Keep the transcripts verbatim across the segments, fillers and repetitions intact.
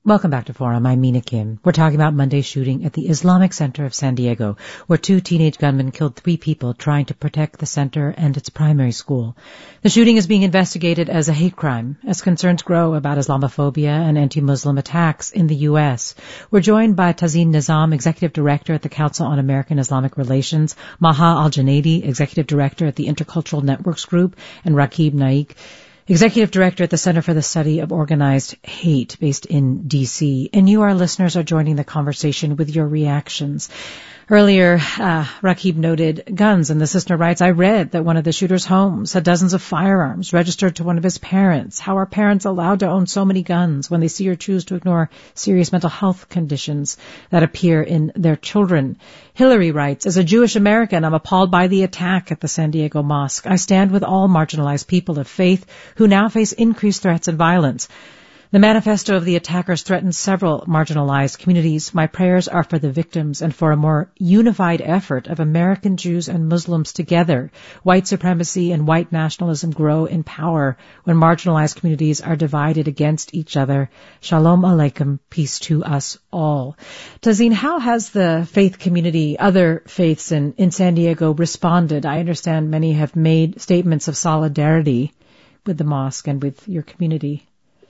Welcome back to Forum. I'm Mina Kim. We're talking about Monday's shooting at the Islamic Center of San Diego, where two teenage gunmen killed three people trying to protect the center and its primary school. The shooting is being investigated as a hate crime, as concerns grow about Islamophobia and anti-Muslim attacks in the U S. We're joined by Tazeen Nizam, Executive Director at the Council on American Islamic Relations, Maha Al-Junaidi, Executive Director at the Intercultural Networks Group, and Rakib Naik, Executive Director at the Center for the Study of Organized Hate, based in D C. And you, our listeners, are joining the conversation with your reactions. Earlier, uh, Rakib noted guns, and the listener writes, I read that one of the shooter's homes had dozens of firearms registered to one of his parents. How are parents allowed to own so many guns when they see or choose to ignore serious mental health conditions that appear in their children? Hillary writes, as a Jewish American, I'm appalled by the attack at the San Diego Mosque. I stand with all marginalized people of faith who now face increased threats and violence. The manifesto of the attackers threatens several marginalized communities. My prayers are for the victims and for a more unified effort of American Jews and Muslims together. White supremacy and white nationalism grow in power when marginalized communities are divided against each other. Shalom Aleichem, peace to us all. Tazeen, how has the faith community, other faiths in, in San Diego responded? I understand many have made statements of solidarity with the mosque and with your community.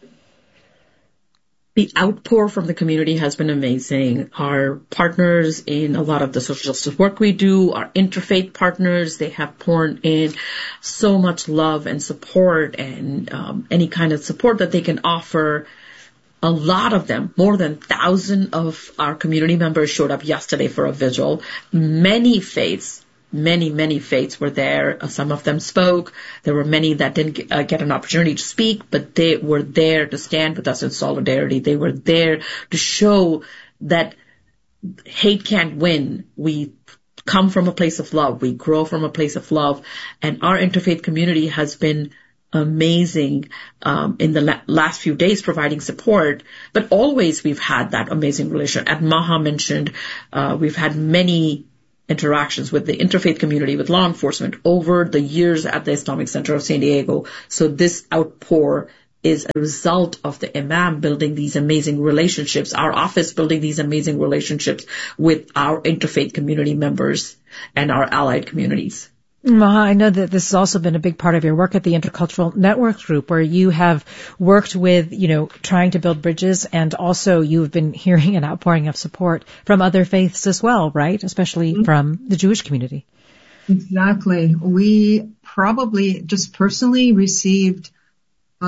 The outpour from the community has been amazing. Our partners in a lot of the social justice work we do, our interfaith partners, they have poured in so much love and support and um, any kind of support that they can offer. A lot of them, more than a thousand of our community members showed up yesterday for a vigil. Many faiths, many, many faiths were there. Uh, some of them spoke. There were many that didn't get, uh, get an opportunity to speak, but they were there to stand with us in solidarity. They were there to show that hate can't win. We come from a place of love. We grow from a place of love. And our interfaith community has been amazing um, in the la- last few days providing support. But always we've had that amazing relationship. As Maha mentioned, uh, we've had many interactions with the interfaith community, with law enforcement over the years at the Islamic Center of San Diego. So this outpour is a result of the imam building these amazing relationships, our office building these amazing relationships with our interfaith community members and our allied communities. Maha, I know that this has also been a big part of your work at the Intercultural Networks Group, where you have worked with, you know, trying to build bridges, and also you've been hearing an outpouring of support from other faiths as well, right? Especially mm-hmm. from the Jewish community. Exactly. We probably just personally received, uh,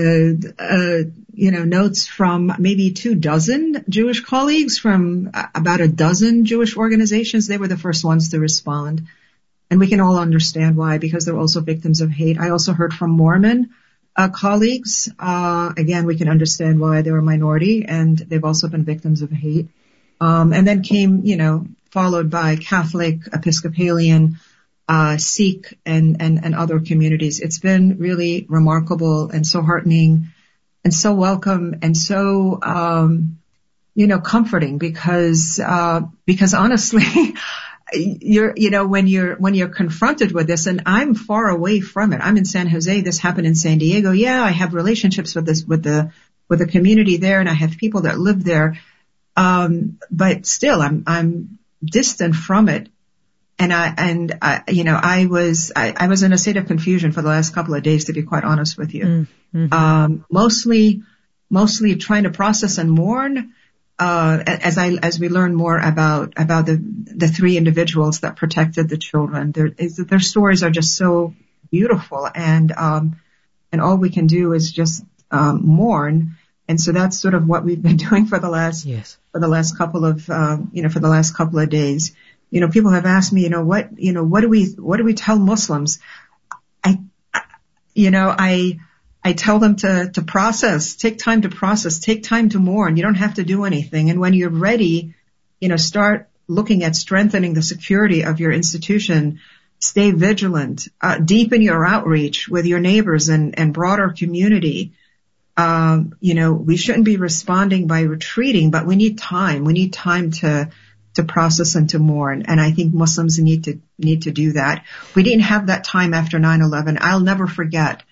uh, you know, notes from maybe two dozen Jewish colleagues from about a dozen Jewish organizations. They were the first ones to respond. And we can all understand why, because they're also victims of hate. I also heard from Mormon uh, colleagues. Uh, again, we can understand why they're a minority, and they've also been victims of hate. Um, and then came, you know, followed by Catholic, Episcopalian, uh, Sikh, and, and, and other communities. It's been really remarkable and so heartening and so welcome and so, um, you know, comforting because, uh, because honestly, You're, you know, when you're, when you're confronted with this, and I'm far away from it. I'm in San Jose. This happened in San Diego. Yeah, I have relationships with this, with the, with the community there, and I have people that live there. Um, but still, I'm, I'm distant from it. And I, and I, you know, I was, I, I was in a state of confusion for the last couple of days, to be quite honest with you. Mm-hmm. Um, mostly, mostly trying to process and mourn. Uh, as I, as we learn more about, about the, the three individuals that protected the children, their, their stories are just so beautiful. And, um, and all we can do is just, um, mourn. And so that's sort of what we've been doing for the last, yes. for the last couple of, um, you know, for the last couple of days. You know, people have asked me, you know, what, you know, what do we, what do we tell Muslims? I, you know, I, I tell them to, to process, take time to process, take time to mourn. You don't have to do anything. And when you're ready, you know, start looking at strengthening the security of your institution. Stay vigilant, uh, deepen your outreach with your neighbors and, and broader community. Um, you know, we shouldn't be responding by retreating, but we need time. We need time to, to process and to mourn. And I think Muslims need to, need to do that. We didn't have that time after nine eleven. I'll never forget.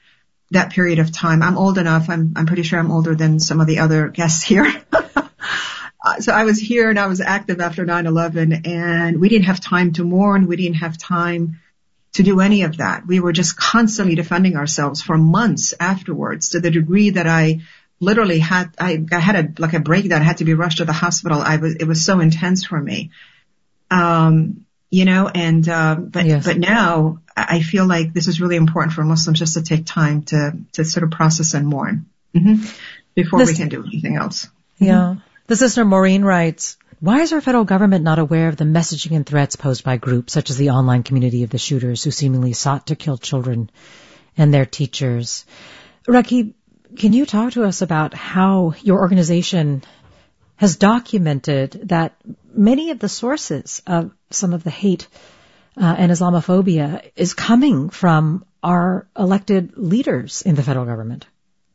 that period of time. I'm old enough. I'm, I'm pretty sure I'm older than some of the other guests here. So I was here and I was active after nine eleven, and we didn't have time to mourn. We didn't have time to do any of that. We were just constantly defending ourselves for months afterwards, to the degree that I literally had, I, I had a, like a breakdown. I had to be rushed to the hospital. I was, it was so intense for me. Um, you know, and, uh, but, yes. but now I feel like this is really important for Muslims, just to take time to, to sort of process and mourn mm-hmm. before this, we can do anything else. Yeah. Mm-hmm. The sister Maureen writes, why is our federal government not aware of the messaging and threats posed by groups such as the online community of the shooters who seemingly sought to kill children and their teachers? Rakib, can you talk to us about how your organization has documented that many of the sources of some of the hate uh, and Islamophobia is coming from our elected leaders in the federal government?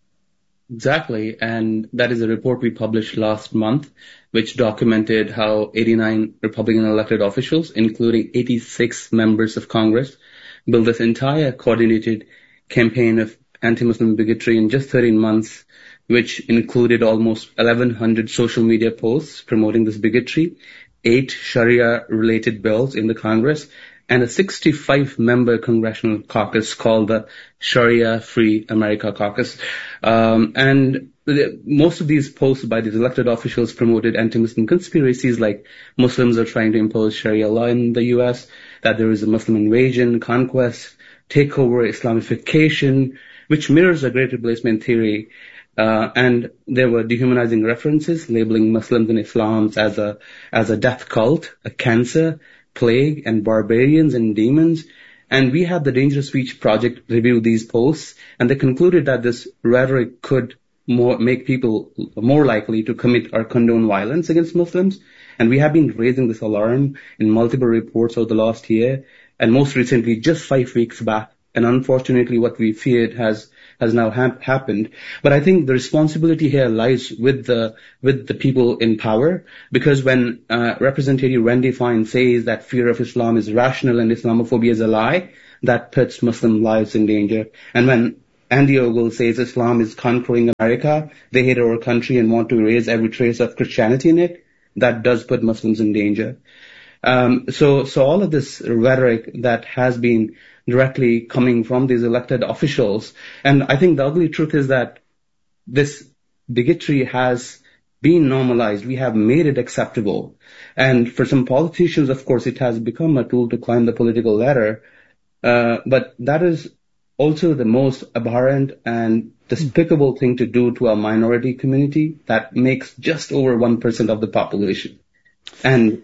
Exactly, and that is a report we published last month, which documented how eighty-nine Republican elected officials, including eighty-six members of Congress, built this entire coordinated campaign of anti-Muslim bigotry in just thirteen months, which included almost eleven hundred social media posts promoting this bigotry, eight Sharia-related bills in the Congress, and a sixty-five member congressional caucus called the Sharia Free America Caucus. Um, and the, most of these posts by these elected officials promoted anti-Muslim conspiracies like Muslims are trying to impose Sharia law in the U S, that there is a Muslim invasion, conquest, takeover, Islamification, which mirrors the Great Replacement theory. Uh, and there were dehumanizing references labeling Muslims and Islam as a, as a death cult, a cancer, plague, and barbarians and demons. And we had the Dangerous Speech Project review these posts, and they concluded that this rhetoric could more, make people more likely to commit or condone violence against Muslims. And we have been raising this alarm in multiple reports over the last year, and most recently, just five weeks back. And unfortunately, what we feared has has now ha- happened. But I think the responsibility here lies with the with the people in power, because when uh, Representative Randy Fine says that fear of Islam is rational and Islamophobia is a lie, that puts Muslim lives in danger. And when Andy Ogle says Islam is conquering America, they hate our country and want to erase every trace of Christianity in it, that does put Muslims in danger. Um, so, so all of this rhetoric that has been directly coming from these elected officials. And I think the ugly truth is that this bigotry has been normalized. We have made it acceptable. And for some politicians, of course, it has become a tool to climb the political ladder. Uh, but that is also the most abhorrent and despicable thing to do to a minority community that makes just over one percent of the population. And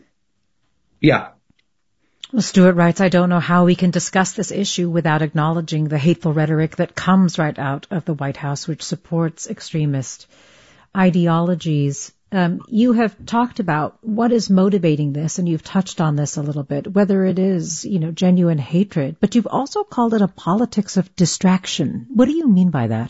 yeah. Well, Stewart writes, I don't know how we can discuss this issue without acknowledging the hateful rhetoric that comes right out of the White House, which supports extremist ideologies. Um, you have talked about what is motivating this, and you've touched on this a little bit, whether it is, you know, genuine hatred, but you've also called it a politics of distraction. What do you mean by that?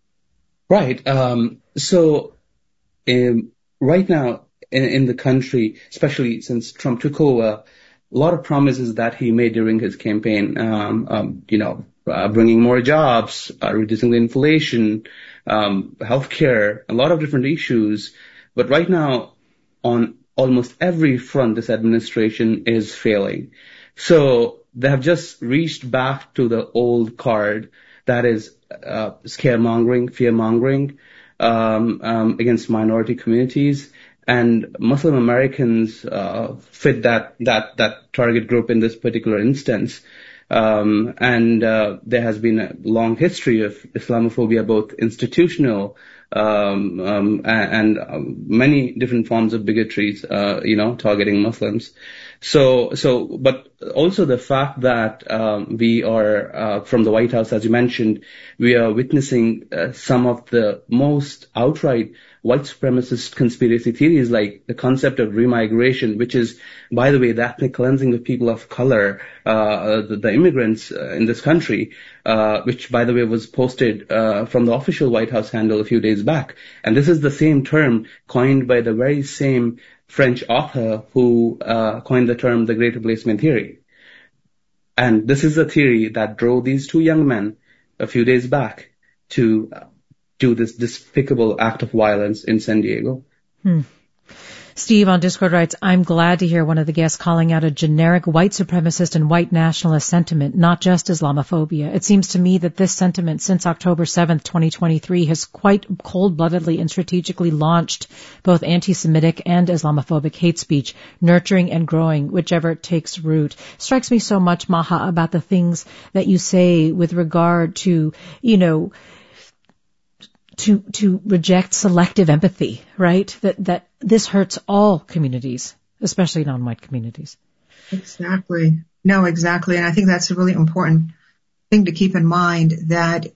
Right. Um, so um, right now in, in the country, especially since Trump took over, a lot of promises that he made during his campaign, um, um, you know, uh, bringing more jobs, uh, reducing the inflation, um, healthcare, a lot of different issues. But right now, on almost every front, this administration is failing. So they have just reached back to the old card, that is uh, scaremongering, fear-mongering um, um, against minority communities. And Muslim Americans uh, fit that that that target group in this particular instance. Um, and uh, there has been a long history of Islamophobia, both institutional um, um, and, and um, many different forms of bigotries, uh, you know, targeting Muslims. So, so, but also the fact that um, we are uh, from the White House, as you mentioned, we are witnessing uh, some of the most outright white supremacist conspiracy theories, like the concept of remigration, which is, by the way, the ethnic cleansing of people of color, uh, the, the immigrants uh, in this country, uh, which, by the way, was posted uh, from the official White House handle a few days back. And this is the same term coined by the very same French author who uh, coined the term the Great Replacement theory. And this is a theory that drove these two young men a few days back to do this despicable act of violence in San Diego. Hmm. Steve on Discord writes, I'm glad to hear one of the guests calling out a generic white supremacist and white nationalist sentiment, not just Islamophobia. It seems to me that this sentiment since October seventh, twenty twenty-three has quite cold-bloodedly and strategically launched both anti-Semitic and Islamophobic hate speech, nurturing and growing, whichever takes root. Strikes me so much, Maha, about the things that you say with regard to, you know, to to reject selective empathy, right? That that this hurts all communities, especially non-white communities. Exactly. No, exactly. And I think that's a really important thing to keep in mind, that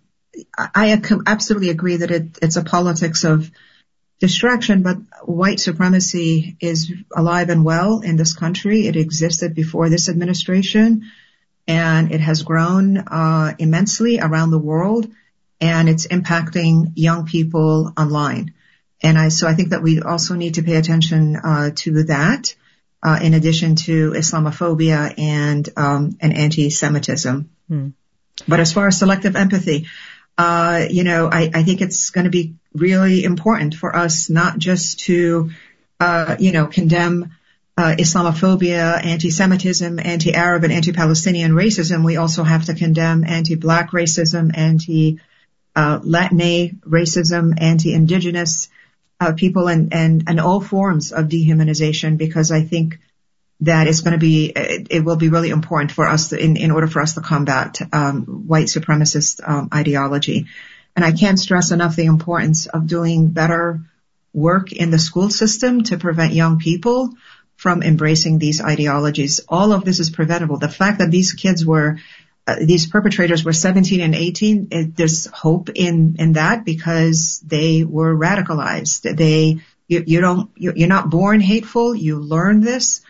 I absolutely agree that it, it's a politics of distraction, but white supremacy is alive and well in this country. It existed before this administration, and it has grown uh, immensely around the world. And it's impacting young people online. And I, so I think that we also need to pay attention, uh, to that, uh, in addition to Islamophobia and, um, and anti-Semitism. Hmm. But as far as selective empathy, uh, you know, I, I think it's going to be really important for us not just to, uh, you know, condemn Uh, Islamophobia, anti-Semitism, anti-Arab, and anti-Palestinian racism. We also have to condemn anti-Black racism, anti Uh, Latina racism, anti-indigenous uh, people, and, and, and all forms of dehumanization, because I think that it's going to be, it, it will be really important for us to, in, in order for us to combat um, white supremacist um, ideology. And I can't stress enough the importance of doing better work in the school system to prevent young people from embracing these ideologies. All of this is preventable. The fact that these kids were Uh, these perpetrators were seventeen and eighteen. It, there's hope in, in that, because they were radicalized. They, you, you don't, you, you're not born hateful. You learn this.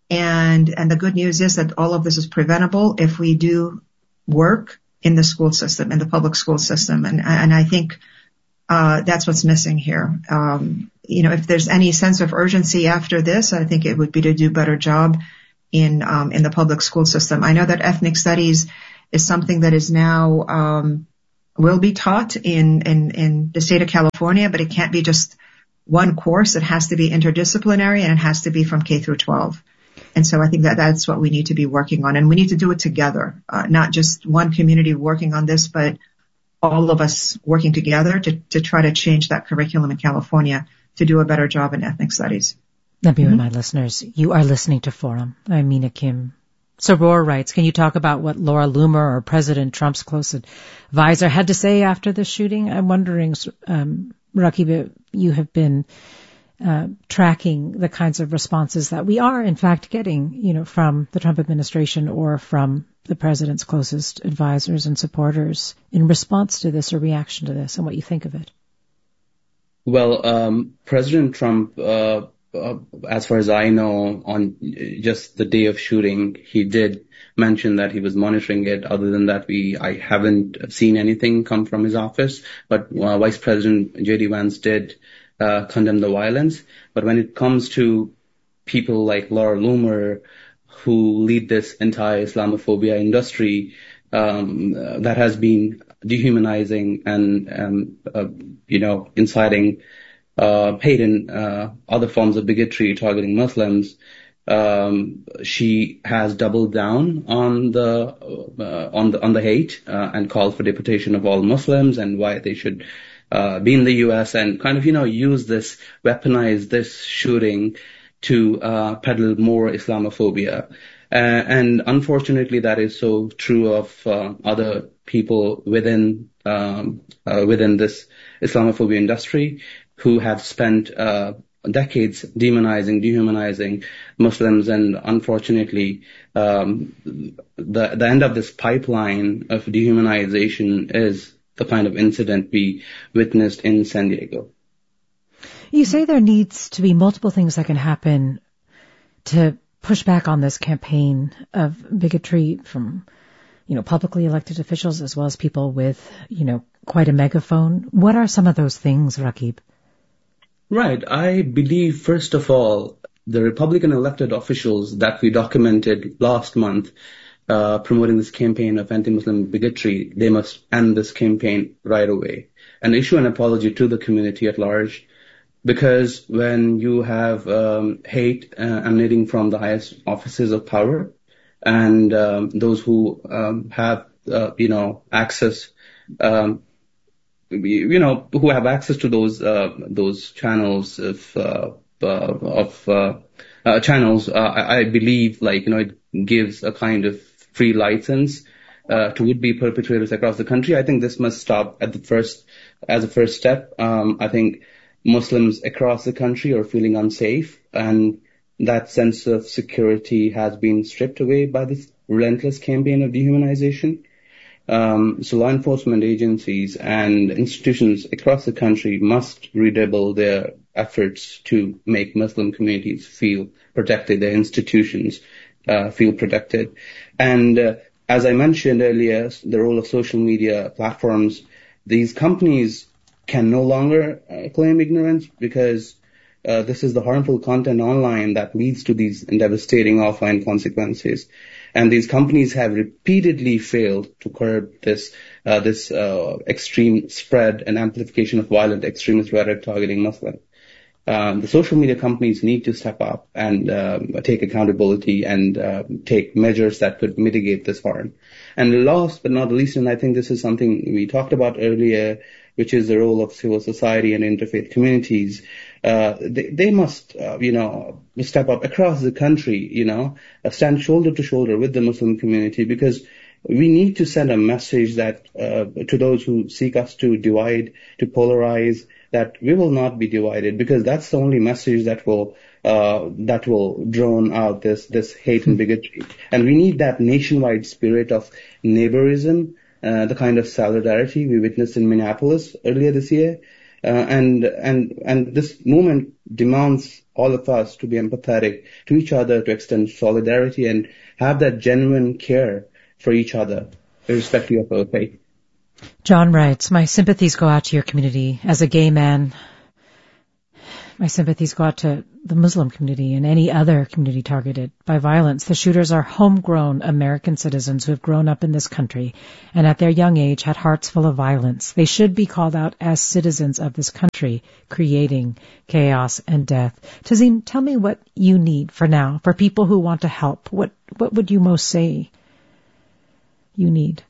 And, and the good news is that all of this is preventable if we do work in the school system, in the public school system. And, and I think, uh, that's what's missing here. Um, you know, if there's any sense of urgency after this, I think it would be to do a better job in, um, in the public school system. I know that ethnic studies is something that is now, um, will be taught in, in, in the state of California, but it can't be just one course. It has to be interdisciplinary, and it has to be from K through twelve. And so I think that that's what we need to be working on, and we need to do it together, uh, not just one community working on this, but all of us working together to, to try to change that curriculum in California to do a better job in ethnic studies. Let me remind mm-hmm. listeners, you are listening to Forum. I'm Mina Kim. Soror writes, can you talk about what Laura Loomer, or President Trump's close advisor, had to say after the shooting? I'm wondering, um, Rakib, you have been uh, tracking the kinds of responses that we are, in fact, getting, you know, from the Trump administration or from the president's closest advisors and supporters in response to this, or reaction to this, and what you think of it. Well, um, President Trump, uh, Uh, as far as I know, on just the day of shooting, he did mention that he was monitoring it. Other than that, we I haven't seen anything come from his office. But uh, Vice President J D Vance did uh, condemn the violence. But when it comes to people like Laura Loomer, who lead this entire Islamophobia industry, um, uh, that has been dehumanizing and, um, uh, you know, inciting Uh, hate and uh, other forms of bigotry targeting Muslims, um, she has doubled down on the uh, on the on the hate uh, and called for deportation of all Muslims, and why they should uh, be in the U S, and kind of you know use this, weaponize this shooting to uh, peddle more Islamophobia. Uh, and unfortunately, that is so true of uh, other people within um, uh, within this Islamophobia industry, who have spent uh, decades demonizing, dehumanizing Muslims, and unfortunately, um, the the end of this pipeline of dehumanization is the kind of incident we witnessed in San Diego. You say there needs to be multiple things that can happen to push back on this campaign of bigotry from, you know, publicly elected officials as well as people with, you know, quite a megaphone. What are some of those things, Rakib? Right. I believe, first of all, the Republican elected officials that we documented last month uh, promoting this campaign of anti-Muslim bigotry, they must end this campaign right away and issue an apology to the community at large. Because when you have um, hate uh, emanating from the highest offices of power and um, those who um, have, uh, you know, access, um, you know, who have access to those uh, those channels of uh, uh, of uh, uh, channels, uh, I, I believe, like you know, it gives a kind of free license uh, to would-be perpetrators across the country. I think this must stop at the first as a first step. Um, I think. Muslims across the country are feeling unsafe, and that sense of security has been stripped away by this relentless campaign of dehumanization. Um, so law enforcement agencies and institutions across the country must redouble their efforts to make Muslim communities feel protected, their institutions uh, feel protected. And uh, as I mentioned earlier, the role of social media platforms, these companies can no longer uh, claim ignorance because uh, this is the harmful content online that leads to these devastating offline consequences. And these companies have repeatedly failed to curb this uh, this uh, extreme spread and amplification of violent extremist rhetoric targeting Muslims. Um, the social media companies need to step up and um, take accountability and uh, take measures that could mitigate this harm. And last but not least, and I think this is something we talked about earlier, which is the role of civil society and interfaith communities. Uh, they, they must, uh, you know, step up across the country, you know, uh, stand shoulder to shoulder with the Muslim community, because we need to send a message that uh, to those who seek us to divide, to polarize, that we will not be divided, because that's the only message that will uh, that will drown out this this hate and bigotry. And we need that nationwide spirit of neighborism, uh, the kind of solidarity we witnessed in Minneapolis earlier this year. Uh, and and and this movement demands all of us to be empathetic to each other, to extend solidarity and have that genuine care for each other, irrespective of our faith. John writes, my sympathies go out to your community. As a gay man, my sympathies go out to the Muslim community and any other community targeted by violence. The shooters are homegrown American citizens who have grown up in this country and at their young age had hearts full of violence. They should be called out as citizens of this country, creating chaos and death. Tazeen, tell me what you need for now, for people who want to help. What, what would you most say you need?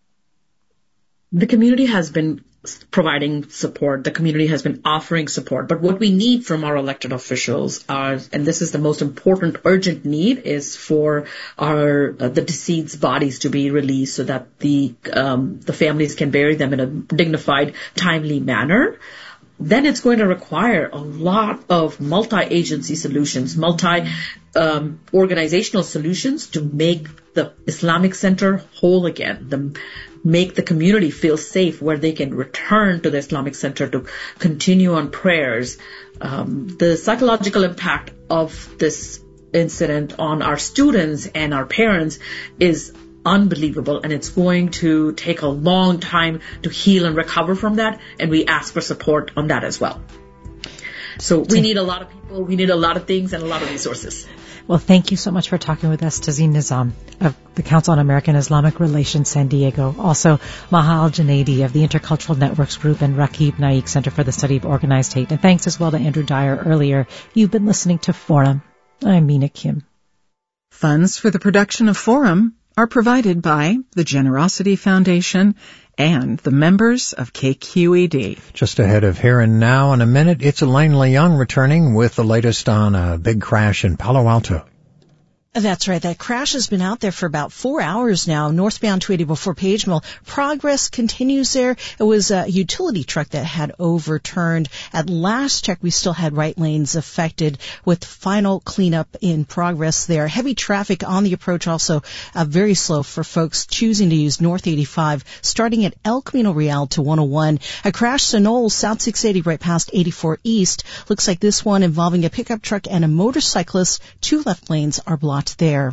The community has been providing support. The community has been offering support. But what we need from our elected officials are, and this is the most important urgent need, is for our uh, the deceased's bodies to be released so that the um, the families can bury them in a dignified, timely manner. Then it's going to require a lot of multi-agency solutions, multi-organizational um, solutions to make the Islamic Center whole again, the, make the community feel safe where they can return to the Islamic Center to continue on prayers. Um, the psychological impact of this incident on our students and our parents is unbelievable, and it's going to take a long time to heal and recover from that, and we ask for support on that as well. So we need a lot of people, we need a lot of things, and a lot of resources. Well, thank you so much for talking with us, Tazeen Nizam of the Council on American Islamic Relations San Diego, also Maha Al-Junaidi of the Intercultural Networks Group and Rakib Naik Center for the Study of Organized Hate. And thanks as well to Andrew Dyer earlier. You've been listening to Forum. I'm Mina Kim. Funds for the production of Forum are provided by the Generosity Foundation and the members of K Q E D. Just ahead of Here and Now in a minute, it's Elaine Leung returning with the latest on a big crash in Palo Alto. That's right. That crash has been out there for about four hours now, northbound two eighty before Page Mill. Progress continues there. It was a utility truck that had overturned. At last check, we still had right lanes affected with final cleanup in progress there. Heavy traffic on the approach, also uh, very slow for folks choosing to use North eighty-five, starting at El Camino Real to one oh one. A crash, Sonol, South six eighty, right past eighty-four East. Looks like this one involving a pickup truck and a motorcyclist. Two left lanes are blocked there.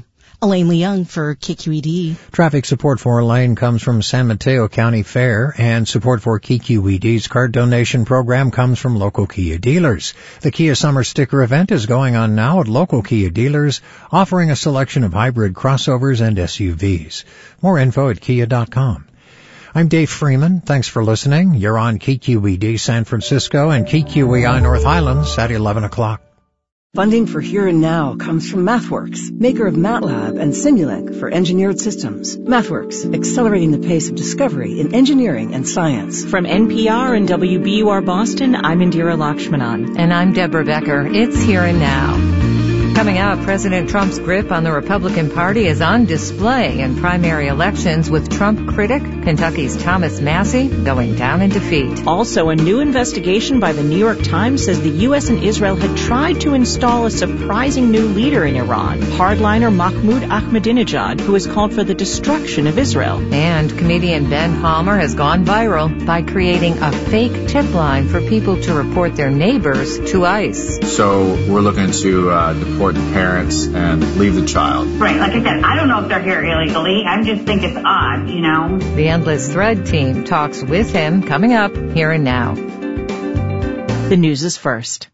Elaine Leung for K Q E D. Traffic support for Elaine comes from San Mateo County Fair, and support for K Q E D's card donation program comes from local Kia dealers. The Kia Summer Sticker event is going on now at local Kia dealers, offering a selection of hybrid crossovers and S U Vs. More info at kia dot com. I'm Dave Freeman. Thanks for listening. You're on K Q E D San Francisco and K Q E I North Highlands at eleven o'clock. Funding for Here and Now comes from MathWorks, maker of MATLAB and Simulink for engineered systems. MathWorks, accelerating the pace of discovery in engineering and science. From N P R and W B U R Boston, I'm Indira Lakshmanan. And I'm Deborah Becker. It's Here and Now. Coming up, President Trump's grip on the Republican Party is on display in primary elections, with Trump critic Kentucky's Thomas Massie going down in defeat. Also, a new investigation by the New York Times says the U S and Israel had tried to install a surprising new leader in Iran, hardliner Mahmoud Ahmadinejad, who has called for the destruction of Israel. And comedian Ben Palmer has gone viral by creating a fake tip line for people to report their neighbors to ICE. So we're looking to uh, deport the parents and leave the child. Right, like I said, I don't know if they're here illegally. I just think it's odd, you know. The Endless Thread team talks with him coming up Here and Now. The news is first.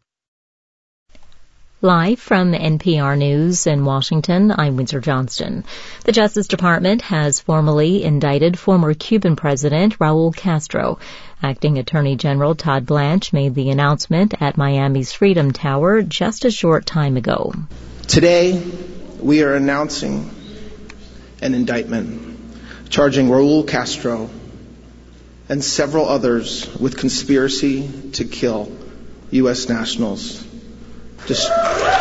Live from N P R News in Washington, I'm Windsor Johnston. The Justice Department has formally indicted former Cuban President Raul Castro. Acting Attorney General Todd Blanche made the announcement at Miami's Freedom Tower just a short time ago. Today, we are announcing an indictment charging Raul Castro and several others with conspiracy to kill U S nationals. Just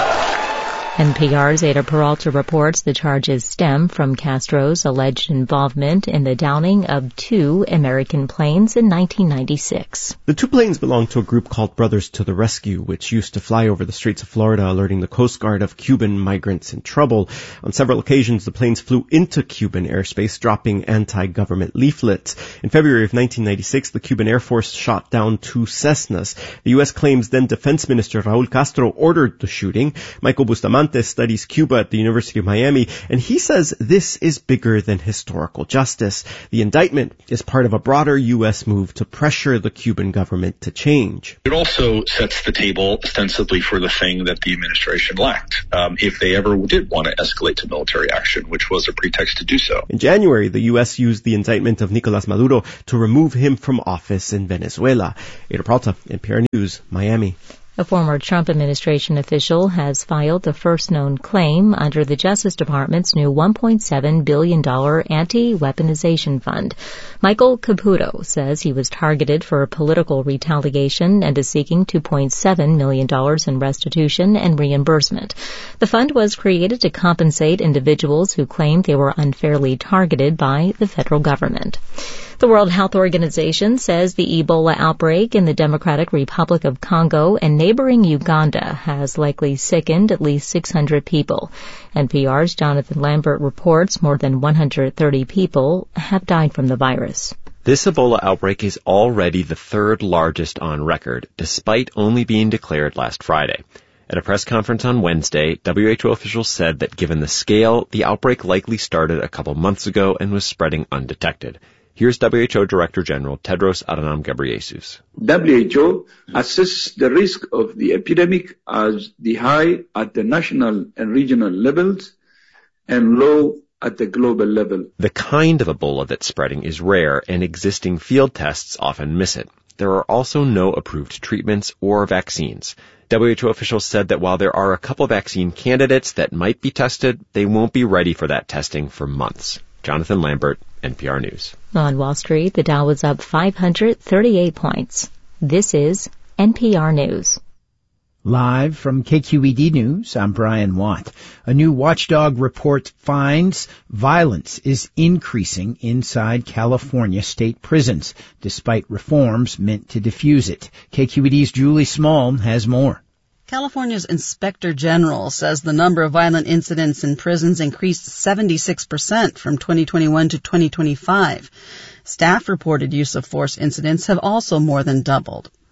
N P R's Ada Peralta reports the charges stem from Castro's alleged involvement in the downing of two American planes in nineteen ninety-six. The two planes belonged to a group called Brothers to the Rescue, which used to fly over the Straits of Florida, alerting the Coast Guard of Cuban migrants in trouble. On several occasions, the planes flew into Cuban airspace, dropping anti-government leaflets. In February of nineteen ninety-six, the Cuban Air Force shot down two Cessnas. The U S claims then Defense Minister Raul Castro ordered the shooting. Michael Bustamante studies Cuba at the University of Miami, and he says this is bigger than historical justice. The indictment is part of a broader U S move to pressure the Cuban government to change. It also sets the table ostensibly for the thing that the administration lacked, um, if they ever did want to escalate to military action, which was a pretext to do so. In January, the U S used the indictment of Nicolas Maduro to remove him from office in Venezuela. Ada Peralta, N P R News, Miami. A former Trump administration official has filed the first known claim under the Justice Department's new one point seven billion dollars anti-weaponization fund. Michael Caputo says he was targeted for political retaliation and is seeking two point seven million dollars in restitution and reimbursement. The fund was created to compensate individuals who claimed they were unfairly targeted by the federal government. The World Health Organization says the Ebola outbreak in the Democratic Republic of Congo and neighboring Uganda has likely sickened at least six hundred people. N P R's Jonathan Lambert reports more than one hundred thirty people have died from the virus. This Ebola outbreak is already the third largest on record, despite only being declared last Friday. At a press conference on Wednesday, W H O officials said that given the scale, the outbreak likely started a couple months ago and was spreading undetected. Here's W H O Director General Tedros Adhanom Ghebreyesus. W H O assesses the risk of the epidemic as the high at the national and regional levels and low at the global level. The kind of Ebola that's spreading is rare, and existing field tests often miss it. There are also no approved treatments or vaccines. W H O officials said that while there are a couple vaccine candidates that might be tested, they won't be ready for that testing for months. Jonathan Lambert, N P R News. On Wall Street, the Dow was up five hundred thirty-eight points. This is N P R News. Live from K Q E D News, I'm Brian Watt. A new watchdog report finds violence is increasing inside California state prisons, despite reforms meant to diffuse it. K Q E D's Julie Small has more. California's Inspector General says the number of violent incidents in prisons increased seventy-six percent from twenty twenty-one to twenty twenty-five. Staff reported use of force incidents have also more than doubled.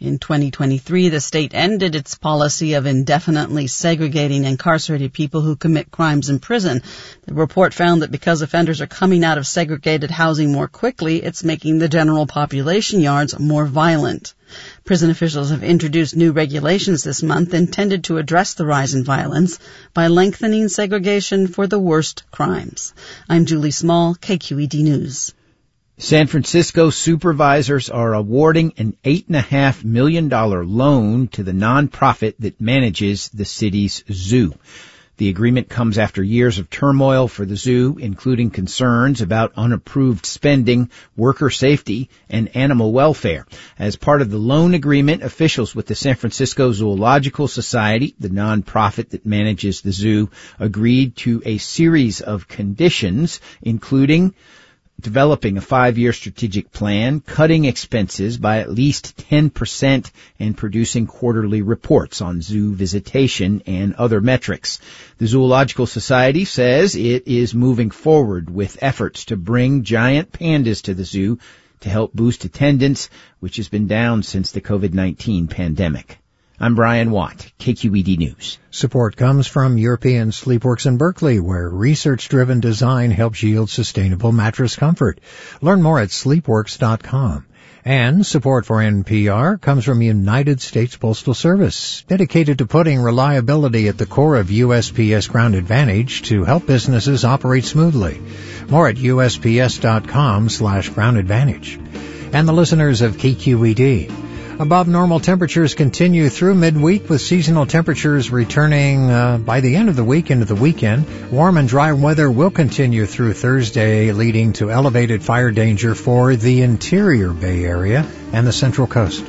In twenty twenty-three, the state ended its policy of indefinitely segregating incarcerated people who commit crimes in prison. The report found that because offenders are coming out of segregated housing more quickly, it's making the general population yards more violent. Prison officials have introduced new regulations this month intended to address the rise in violence by lengthening segregation for the worst crimes. I'm Julie Small, K Q E D News. San Francisco supervisors are awarding an eight point five million dollars loan to the nonprofit that manages the city's zoo. The agreement comes after years of turmoil for the zoo, including concerns about unapproved spending, worker safety, and animal welfare. As part of the loan agreement, officials with the San Francisco Zoological Society, the nonprofit that manages the zoo, agreed to a series of conditions, including developing a five-year strategic plan, cutting expenses by at least ten percent, and producing quarterly reports on zoo visitation and other metrics. The Zoological Society says it is moving forward with efforts to bring giant pandas to the zoo to help boost attendance, which has been down since the covid nineteen pandemic. I'm Brian Watt, K Q E D News. Support comes from European Sleepworks in Berkeley, where research-driven design helps yield sustainable mattress comfort. Learn more at sleepworks dot com. And support for N P R comes from United States Postal Service, dedicated to putting reliability at the core of U S P S Ground Advantage to help businesses operate smoothly. More at U S P S dot com slash Ground Advantage. And the listeners of K Q E D. Above normal temperatures continue through midweek, with seasonal temperatures returning uh, by the end of the week into the weekend. Warm and dry weather will continue through Thursday, leading to elevated fire danger for the interior Bay Area and the Central Coast.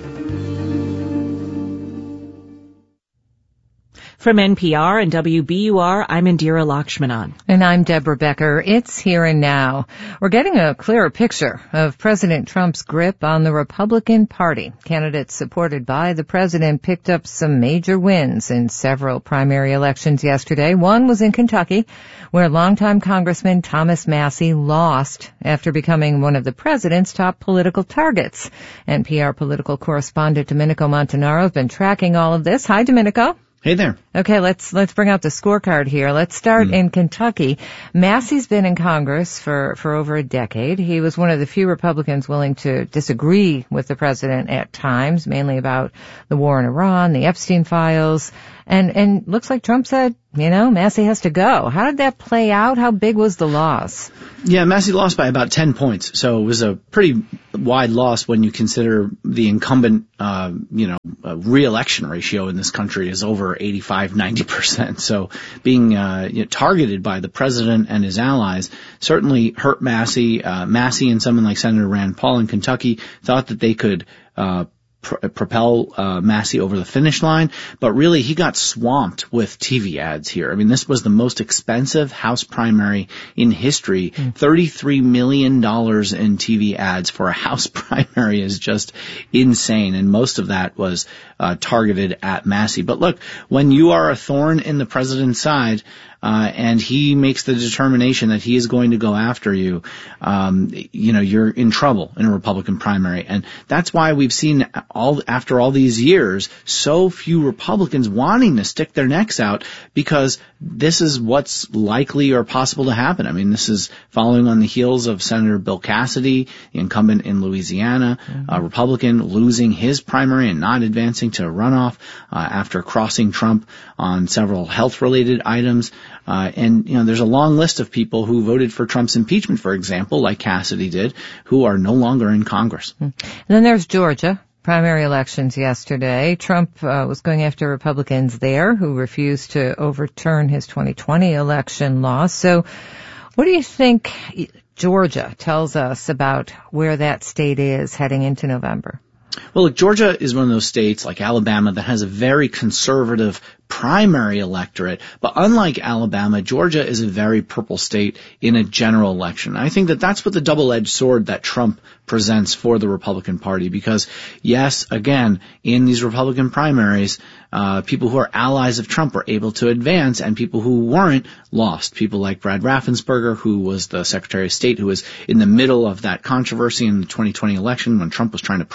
From N P R and W B U R, I'm Indira Lakshmanan. And I'm Deborah Becker. It's Here and Now. We're getting a clearer picture of President Trump's grip on the Republican Party. Candidates supported by the president picked up some major wins in several primary elections yesterday. One was in Kentucky, where longtime Congressman Thomas Massie lost after becoming one of the president's top political targets. N P R political correspondent Domenico Montanaro has been tracking all of this. Hi, Domenico. Hey there. Okay, let's let's bring out the scorecard here. Let's start mm. in Kentucky. Massie's been in Congress for, for over a decade. He was one of the few Republicans willing to disagree with the president at times, mainly about the war in Iran, the Epstein files, and and looks like Trump said, you know, Massie has to go. How did that play out? How big was the loss? Yeah, Massie lost by about ten points, so it was a pretty wide loss when you consider the incumbent, uh, you know, uh, re-election ratio in this country is over eighty-five, ninety percent. So being uh, you know, targeted by the president and his allies certainly hurt Massie. Uh, Massie and someone like Senator Rand Paul in Kentucky thought that they could uh Pro- propel uh, Massie over the finish line, but really he got swamped with T V ads here. I mean, this was the most expensive House primary in history. Mm. thirty-three million dollars in T V ads for a House primary is just insane, and most of that was uh, targeted at Massie. But look, when you are a thorn in the president's side, Uh, and he makes the determination that he is going to go after you, um, you know, you're in trouble in a Republican primary. And that's why we've seen all, after all these years, so few Republicans wanting to stick their necks out, because this is what's likely or possible to happen. I mean, this is following on the heels of Senator Bill Cassidy, the incumbent in Louisiana, mm-hmm. a Republican losing his primary and not advancing to a runoff, uh, after crossing Trump on several health-related items. Uh, and, you know, there's a long list of people who voted for Trump's impeachment, for example, like Cassidy did, who are no longer in Congress. And then there's Georgia. Primary elections yesterday. Trump uh, was going after Republicans there who refused to overturn his twenty twenty election loss. So what do you think Georgia tells us about where that state is heading into November? Well, look, Georgia is one of those states like Alabama that has a very conservative primary electorate, but unlike Alabama, Georgia is a very purple state in a general election. I think that that's what the double-edged sword that Trump presents for the Republican Party, because yes, again, in these Republican primaries, uh, people who are allies of Trump were able to advance, and people who weren't lost. People like Brad Raffensperger, who was the Secretary of State, who was in the middle of that controversy in the twenty twenty election when Trump was trying to pressure him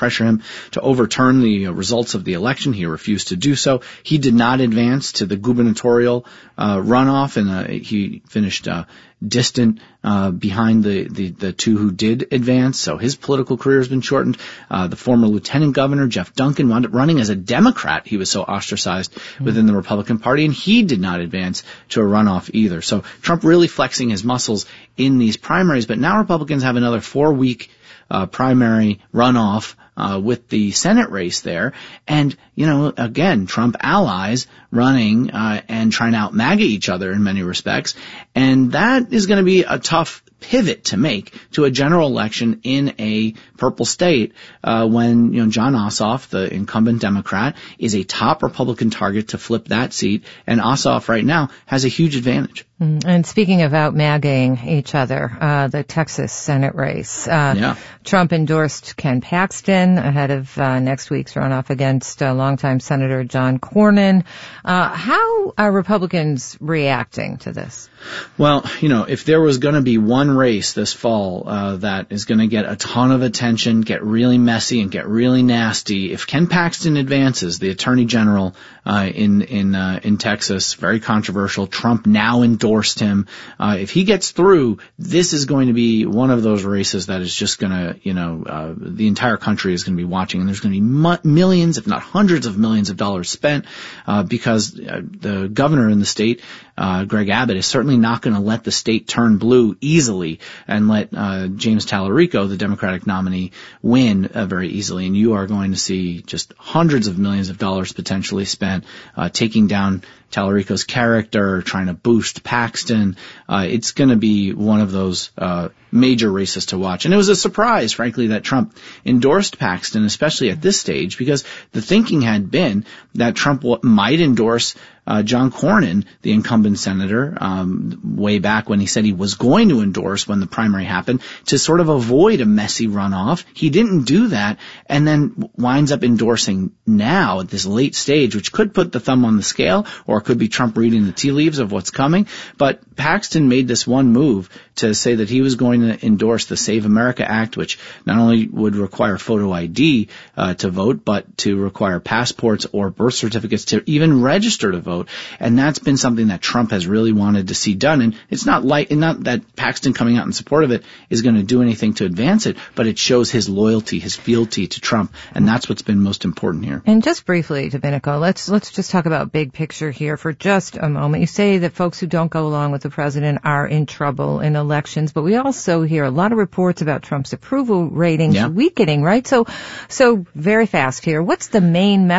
to overturn the results of the election. He refused to do so. He did not advance to the gubernatorial uh, runoff, and uh, he finished uh, distant uh, behind the, the, the two who did advance. So his political career has been shortened. Uh, the former lieutenant governor, Jeff Duncan, wound up running as a Democrat. He was so ostracized mm-hmm. within the Republican Party, and he did not advance to a runoff either. So Trump really flexing his muscles in these primaries, but now Republicans have another four-week uh, primary runoff Uh, with the Senate race there. And, you know, again, Trump allies running uh, and trying to out-MAGA each other in many respects. And that is going to be a tough pivot to make to a general election in a purple state uh, when, you know, John Ossoff, the incumbent Democrat, is a top Republican target to flip that seat. And Ossoff right now has a huge advantage. And speaking of out-MAGAing each other, uh, the Texas Senate race, uh, yeah. Trump endorsed Ken Paxton ahead of uh, next week's runoff against uh, longtime Senator John Cornyn. Uh, how are Republicans reacting to this? Well, you know, if there was going to be one race this fall uh, that is going to get a ton of attention, get really messy, and get really nasty, if Ken Paxton advances, the Attorney General uh, in in uh, in Texas, very controversial, Trump now endorsed him. Uh, if he gets through, this is going to be one of those races that is just going to, you know, uh, the entire country is going to be watching, and there's going to be mu- millions, if not hundreds of millions of dollars spent uh, because uh, the governor in the state, uh, Greg Abbott, is certainly not going to let the state turn blue easily and let uh, James Tallarico, the Democratic nominee, win uh, very easily. And you are going to see just hundreds of millions of dollars potentially spent uh, taking down Tallarico's character, trying to boost Paxton. Uh, it's going to be one of those uh, major races to watch. And it was a surprise, frankly, that Trump endorsed Paxton, especially at this stage, because the thinking had been that Trump w- might endorse uh, John Cornyn, the incumbent senator, um, way back when he said he was going to endorse when the primary happened, to sort of avoid a messy runoff. He didn't do that, and then winds up endorsing now at this late stage, which could put the thumb on the scale, or it could be Trump reading the tea leaves of what's coming. But Paxton made this one move to say that he was going to endorse the Save America Act, which not only would require photo I D uh, to vote, but to require passports or birth certificates to even register to vote. And that's been something that Trump has really wanted to see done. And it's not like, not that Paxton coming out in support of it is going to do anything to advance it, but it shows his loyalty, his fealty to Trump. And that's what's been most important here. And just briefly, Domenico, let's, let's just talk about big picture here for just a moment. You say that folks who don't go along with the president are in trouble in elections, but we also hear a lot of reports about Trump's approval ratings yeah. weakening, right? So, so very fast here. What's the main message